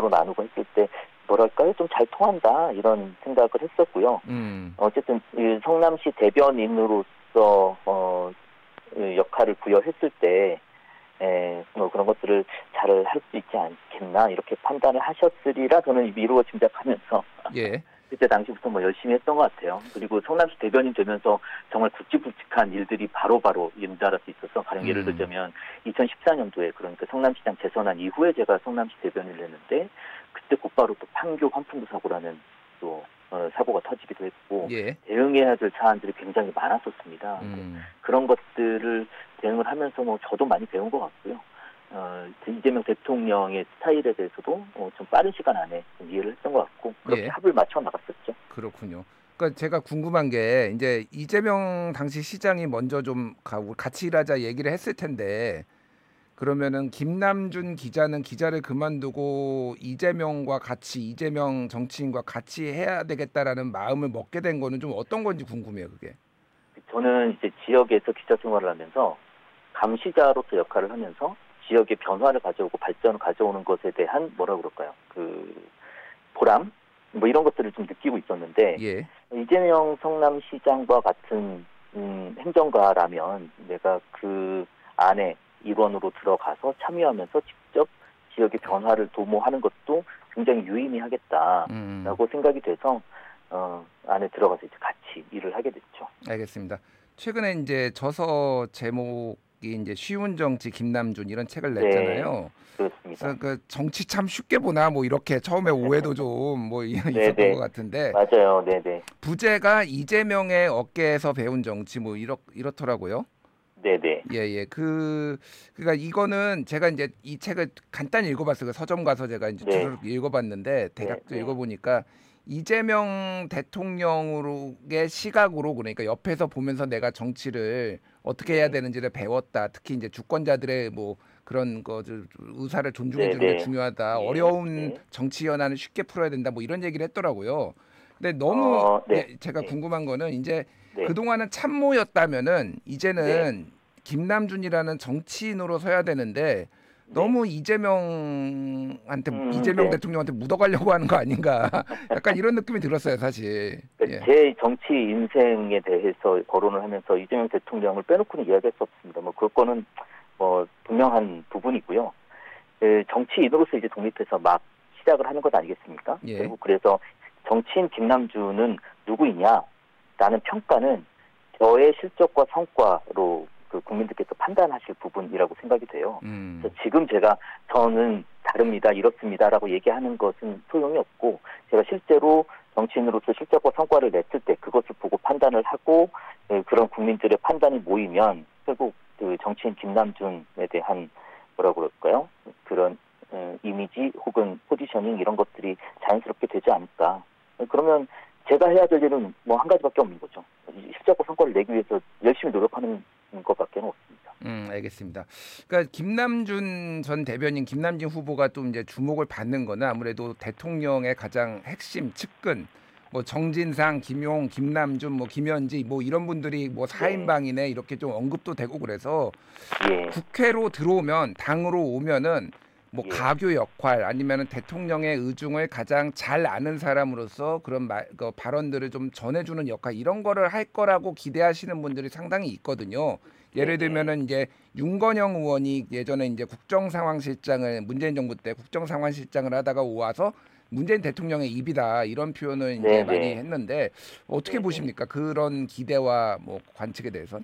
서로 나누고 했을 때 뭐랄까요? 좀 잘 통한다 이런 생각을 했었고요. 어쨌든 이 성남시 대변인으로서 역할을 부여했을 때 뭐 그런 것들을 잘 할 수 있지 않겠나 이렇게 판단을 하셨으리라 저는 미루어 짐작하면서 예. 그때 당시부터 뭐 열심히 했던 것 같아요. 그리고 성남시 대변인 되면서 정말 굵직굵직한 일들이 바로바로 연달아서 있어서 가령 예를 들자면 2014년도에 그러니까 성남시장 재선한 이후에 제가 성남시 대변인을 했는데 그때 곧바로 또 판교 환풍구 사고라는 또 사고가 터지기도 했고 예. 대응해야 될 사안들이 굉장히 많았었습니다. 그런 것들을 대응을 하면서 뭐 저도 많이 배운 것 같고요. 이재명 대통령의 스타일에 대해서도 좀 빠른 시간 안에 좀 이해를 했던 것 같고 그렇게 예. 합을 맞춰 나갔었죠. 그렇군요. 그러니까 제가 궁금한 게 이제 이재명 당시 시장이 먼저 좀 같이 일하자 얘기를 했을 텐데 그러면은 김남준 기자는 기자를 그만두고 이재명과 같이 이재명 정치인과 같이 해야 되겠다라는 마음을 먹게 된 거는 좀 어떤 건지 궁금해요, 그게. 저는 이제 지역에서 기자 생활을 하면서 감시자로서 역할을 하면서 지역의 변화를 가져오고 발전을 가져오는 것에 대한 뭐라 그럴까요? 그 보람 뭐 이런 것들을 좀 느끼고 있었는데 예. 이재명 성남시장과 같은 행정가라면 내가 그 안에 일원으로 들어가서 참여하면서 직접 지역의 변화를 도모하는 것도 굉장히 유의미하겠다라고 생각이 돼서 안에 들어가서 이제 같이 일을 하게 됐죠. 알겠습니다. 최근에 이제 저서 제목이 이제 쉬운 정치 김남준 이런 책을 네, 냈잖아요. 그렇습니다. 그래서 그 정치 참 쉽게 보나 뭐 이렇게 처음에 오해도 좀 뭐 있었던 것 네네, 같은데 맞아요. 네네, 부제가 이재명의 어깨에서 배운 정치 뭐 이렇더라고요. 네네, 예. 그러니까 이거는 제가 이제 이 책을 간단히 읽어봤어요. 그 서점 가서 제가 이제 네, 주르륵 읽어봤는데 네, 대략 네, 읽어보니까 이재명 대통령의 시각으로 그러니까 옆에서 보면서 내가 정치를 어떻게 해야 네, 되는지를 배웠다. 특히 이제 주권자들의 뭐 그런 거 의사를 존중해 네, 주는 게 네, 중요하다. 예, 어려운 예, 정치 현안을 쉽게 풀어야 된다. 뭐 이런 얘기를 했더라고요. 근데 너무 네, 제가 예, 궁금한 거는 이제 네, 그동안은 참모였다면은 네, 이제는 김남준이라는 정치인으로 서야 되는데 네, 너무 이재명 네. 대통령한테 묻어가려고 하는 거 아닌가? 약간 이런 느낌이 들었어요, 사실. 예. 제 정치 인생에 대해서 거론을 하면서 이재명 대통령을 빼놓고는 이야기할 수 없습니다. 뭐 그거는 뭐 분명한 부분이고요. 정치인으로서 이제 독립해서 막 시작을 하는 것 아니겠습니까? 예. 결국 그래서 정치인 김남주는 누구이냐라는 평가는 저의 실적과 성과로 그 국민들께서 판단하실 부분이라고 생각이 돼요. 음. 그래서 지금 저는 다릅니다, 이렇습니다라고 얘기하는 것은 소용이 없고 제가 실제로 정치인으로서 실적과 성과를 냈을 때 그것을 보고 판단을 하고 그런 국민들의 판단이 모이면 결국 그 정치인 김남준에 대한 뭐라고 그럴까요? 그런 이미지 혹은 포지셔닝 이런 것들이 자연스럽게 되지 않을까. 그러면 제가 해야 될 일은 뭐 한 가지밖에 없는 거죠. 실적과 성과를 내기 위해서 열심히 노력하는 것밖에 없습니다. 알겠습니다. 그러니까 김남준 전 대변인 김남진 후보가 또 이제 주목을 받는 거는 아무래도 대통령의 가장 핵심 측근 뭐 정진상, 김용, 김남준, 뭐 김현지 뭐 이런 분들이 뭐 네, 4인방이네 이렇게 좀 언급도 되고 그래서 예, 국회로 들어오면 당으로 오면은 뭐 예, 가교 역할 아니면은 대통령의 의중을 가장 잘 아는 사람으로서 그런 그 발언들을 좀 전해주는 역할 이런 거를 할 거라고 기대하시는 분들이 상당히 있거든요. 네, 예를 네, 들면은 이제 윤건영 의원이 예전에 이제 국정상황실장을 문재인 정부 때 국정상황실장을 하다가 와서 문재인 대통령의 입이다 이런 표현을 이제 네, 많이 네, 했는데 어떻게 네, 네. 보십니까? 그런 기대와 뭐 관측에 대해서?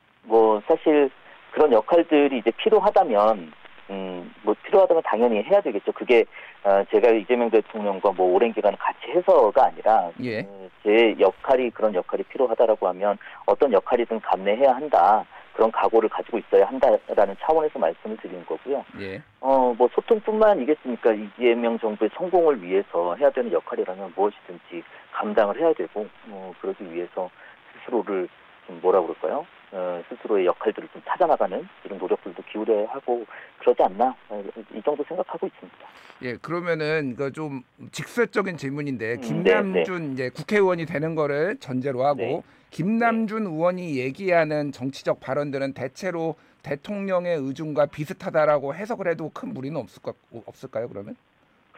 뭐 사실 그런 역할들이 이제 필요하다면 뭐 필요하다면 당연히 해야 되겠죠. 그게 제가 이재명 대통령과 뭐 오랜 기간 같이 해서가 아니라 예, 제 역할이 그런 역할이 필요하다라고 하면 어떤 역할이든 감내해야 한다. 그런 각오를 가지고 있어야 한다라는 차원에서 말씀을 드리는 거고요. 예. 뭐 소통뿐만이겠습니까? 이재명 정부의 성공을 위해서 해야 되는 역할이라면 무엇이든지 감당을 해야 되고, 그러기 위해서 스스로를 좀 뭐라 그럴까요? 스스로의 역할들을 좀 찾아나가는 이런 노력들도 기울여야 하고 그러지 않나? 이 정도 생각하고 있습니다. 예, 그러면은 그 좀 직설적인 질문인데 네, 네, 김남준 이제 국회의원이 되는 거를 전제로 네, 하고 네. 김남준 의원이 얘기하는 정치적 발언들은 대체로 대통령의 의중과 비슷하다라고 해석을 해도 큰 무리는 없을까요, 그러면?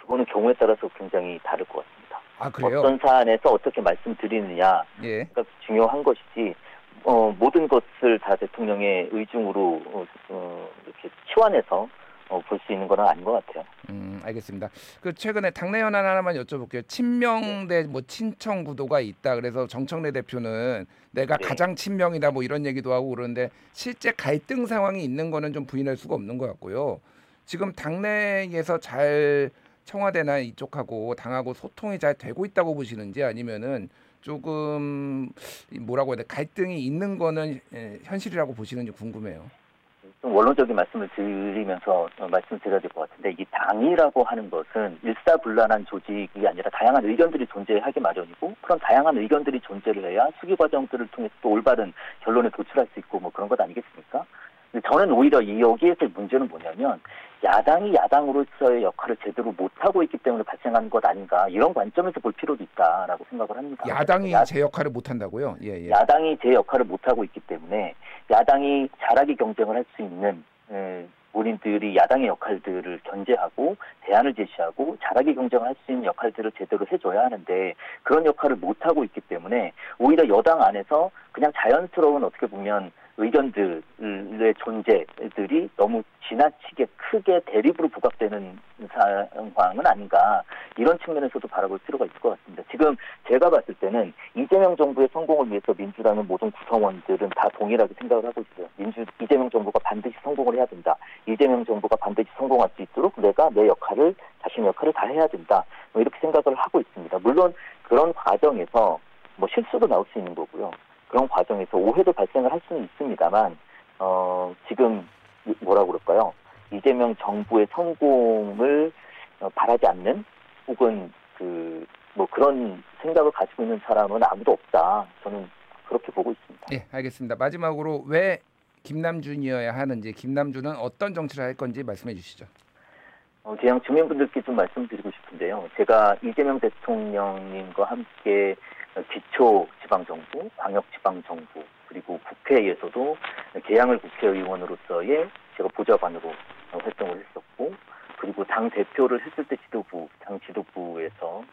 그거는 경우에 따라서 굉장히 다를 것 같습니다. 아, 그래요? 어떤 사안에서 어떻게 말씀드리느냐가 예. 중요한 것이지 모든 것을 다 대통령의 의중으로 이렇게 치환해서 볼 수 있는 건 아닌 것 같아요. 알겠습니다. 그 최근에 당내 현안 하나만 여쭤볼게요. 친명 대 뭐 친청 구도가 있다. 그래서 정청래 대표는 내가 네. 가장 친명이다 뭐 이런 얘기도 하고 그러는데 실제 갈등 상황이 있는 거는 좀 부인할 수가 없는 것 같고요. 지금 당내에서 잘 청와대나 이쪽하고 당하고 소통이 잘 되고 있다고 보시는지 아니면은 조금 뭐라고 해야 돼 갈등이 있는 거는 현실이라고 보시는지 궁금해요. 좀 원론적인 말씀을 드리면서 말씀드려야 될 것 같은데 이 당이라고 하는 것은 일사불란한 조직이 아니라 다양한 의견들이 존재하기 마련이고 그런 다양한 의견들이 존재를 해야 수기 과정들을 통해서 또 올바른 결론에 도출할 수 있고 뭐 그런 것 아니겠습니까? 근데 저는 오히려 여기에서의 문제는 뭐냐면 야당이 야당으로서의 역할을 제대로 못하고 있기 때문에 발생하는 것 아닌가 이런 관점에서 볼 필요도 있다라고 생각을 합니다. 야당이 제 역할을 못 한다고요? 예, 예. 야당이 제 역할을 못하고 있기 때문에 야당이 잘하게 경쟁을 할 수 있는 본인들이 야당의 역할들을 견제하고 대안을 제시하고 잘하게 경쟁을 할 수 있는 역할들을 제대로 해줘야 하는데 그런 역할을 못하고 있기 때문에 오히려 여당 안에서 그냥 자연스러운 어떻게 보면 의견들의 존재들이 너무 지나치게 크게 대립으로 부각되는 상황은 아닌가 이런 측면에서도 바라볼 필요가 있을 것 같습니다. 지금 제가 봤을 때는 이재명 정부의 성공을 위해서 민주당은 모든 구성원들은 다 동일하게 생각을 하고 있어요. 이재명 정부가 반드시 성공을 해야 된다. 이재명 정부가 반드시 성공할 수 있도록 내가 내 역할을 자신의 역할을 다 해야 된다. 뭐 이렇게 생각을 하고 있습니다. 물론 그런 과정에서 뭐 실수도 나올 수 있는 거고요. 그런 과정에서 오해도 발생을 할 수는 있습니다만 지금 뭐라고 그럴까요? 이재명 정부의 성공을 바라지 않는 혹은 뭐 그런 생각을 가지고 있는 사람은 아무도 없다. 저는 그렇게 보고 있습니다. 예, 알겠습니다. 마지막으로 왜 김남준이어야 하는지, 김남준은 어떤 정치를 할 건지 말씀해 주시죠. 그냥 주민분들께 좀 말씀드리고 싶은데요. 제가 이재명 대통령님과 함께 기초지방정부, 광역지방정부, 그리고 국회에서도 계양을 국회의원으로서의 제가 보좌관으로 활동을 했었고, 그리고 당 대표를 했을 때 당 지도부에서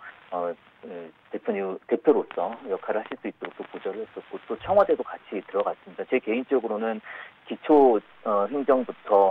대표로서 역할을 하실 수 있도록 또 보좌를 했었고, 또 청와대도 같이 들어갔습니다. 제 개인적으로는 기초 행정부터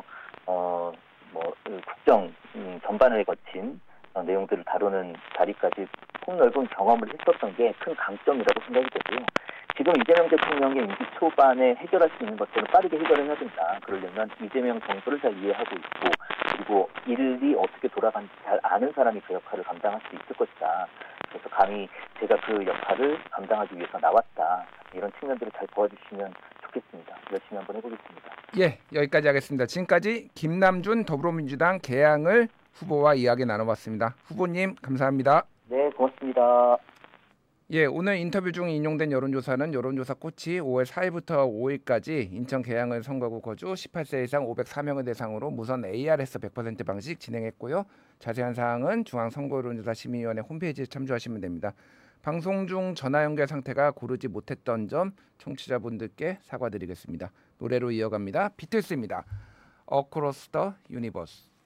국정 전반을 거친 내용들을 다루는 자리까지 폭넓은 경험을 했었던 게 큰 강점이라고 생각이 되고요. 지금 이재명 대통령의 임기 초반에 해결할 수 있는 것들은 빠르게 해결을 해야 된다. 그러려면 이재명 정부를 잘 이해하고 있고 그리고 일이 어떻게 돌아가는지 잘 아는 사람이 그 역할을 감당할 수 있을 것이다. 그래서 감히 제가 그 역할을 감당하기 위해서 나왔다. 이런 측면들을 잘 도와주시면 좋겠습니다. 열심히 한번 해보겠습니다. 예, 여기까지 하겠습니다. 지금까지 김남준 더불어민주당 계양을 후보와 이야기 나눠봤습니다. 후보님 감사합니다. 네, 고맙습니다. 예, 오늘 인터뷰 중 인용된 여론조사는 여론조사 꽃이 5월 4일부터 5일까지 인천 계양을 선거구 거주 18세 이상 504명을 대상으로 무선 ARS 100% 방식 진행했고요. 자세한 사항은 중앙선거여론조사심의위원회 홈페이지에 참조하시면 됩니다. 방송 중 전화 연결 상태가 고르지 못했던 점 청취자분들께 사과드리겠습니다. 노래로 이어갑니다. 비틀스입니다. Across the Universe.